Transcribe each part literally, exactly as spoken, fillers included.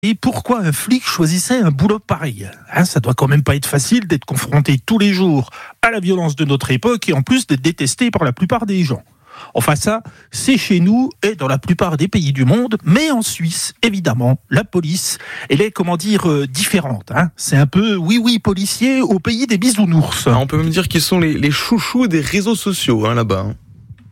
Et pourquoi un flic choisissait un boulot pareil ? Hein, ça doit quand même pas être facile d'être confronté tous les jours à la violence de notre époque et en plus d'être détesté par la plupart des gens. Enfin ça, c'est chez nous et dans la plupart des pays du monde, mais en Suisse, évidemment, la police, elle est, comment dire, euh, différente. Hein. C'est un peu oui-oui policier au pays des bisounours. Ah, on peut même dire qu'ils sont les, les chouchous des réseaux sociaux hein, là-bas. Hein.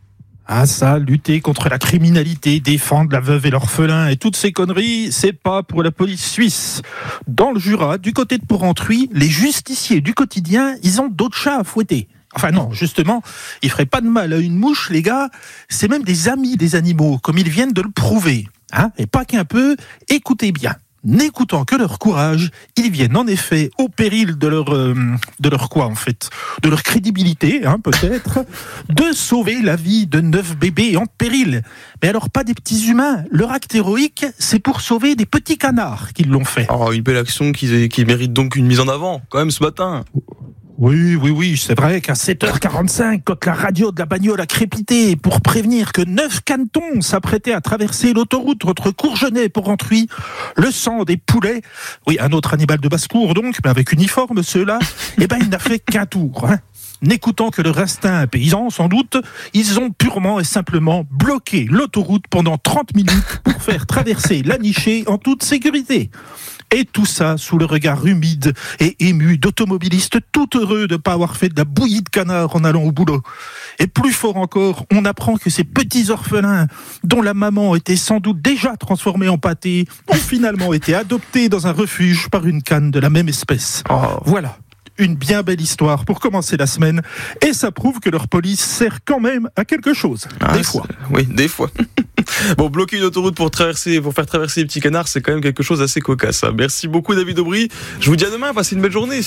Ah ça, lutter contre la criminalité, défendre la veuve et l'orphelin et toutes ces conneries, c'est pas pour la police suisse. Dans le Jura, du côté de Porrentruy, les justiciers du quotidien, ils ont d'autres chats à fouetter. Enfin non, justement, ils feraient pas de mal à une mouche, les gars. C'est même des amis des animaux, comme ils viennent de le prouver. Hein ? Et pas qu'un peu, écoutez bien. N'écoutant que leur courage, ils viennent en effet au péril de leur euh, de leur quoi en fait, de leur crédibilité, hein, peut-être, de sauver la vie de neuf bébés en péril. Mais alors pas des petits humains. Leur acte héroïque, c'est pour sauver des petits canards qu'ils l'ont fait. Oh, une belle action qui, qui mérite donc une mise en avant, quand même ce matin. Oui, oui, oui, c'est vrai qu'à sept heures quarante-cinq, quand la radio de la bagnole a crépité pour prévenir que neuf cantons s'apprêtaient à traverser l'autoroute entre Courgenay et Porrentruy, le sang des poulets, oui, un autre animal de basse-cour donc, mais avec uniforme ceux-là, eh ben il n'a fait qu'un tour, hein. N'écoutant que leur instinct paysan, sans doute, ils ont purement et simplement bloqué l'autoroute pendant trente minutes pour faire traverser la nichée en toute sécurité. Et tout ça sous le regard humide et ému d'automobilistes tout heureux de ne pas avoir fait de la bouillie de canard en allant au boulot. Et plus fort encore, on apprend que ces petits orphelins, dont la maman était sans doute déjà transformée en pâté, ont finalement été adoptés dans un refuge par une canne de la même espèce. Oh. Voilà. Une bien belle histoire pour commencer la semaine. Et ça prouve que leur police sert quand même à quelque chose. Ah, des fois. Oui, des fois. Bon, bloquer une autoroute pour traverser, pour faire traverser les petits canards, c'est quand même quelque chose d'assez cocasse. Hein. Merci beaucoup, David Aubry. Je vous dis à demain. Passez une belle journée.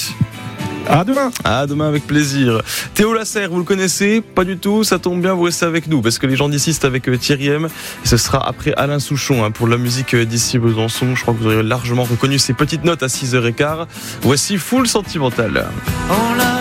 À demain. À demain avec plaisir. Théo Lasserre, vous le connaissez ? Pas du tout, ça tombe bien, vous restez avec nous parce que les gens d'ici, c'est avec Thierry M. Et ce sera après Alain Souchon hein, pour la musique d'ici Besançon. Je crois que vous aurez largement reconnu ces petites notes à six heures quinze. Voici Full Sentimental.